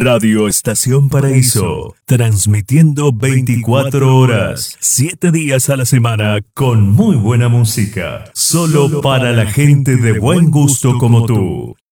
Radio Estación Paraíso, transmitiendo 24 horas, 7 días a la semana con muy buena música, solo para la gente de buen gusto como tú.